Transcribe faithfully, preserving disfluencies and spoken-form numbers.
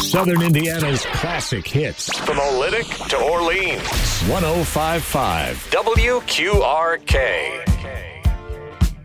Southern Indiana's classic hits. From Olynyk to Orleans. one oh five point five W Q R K.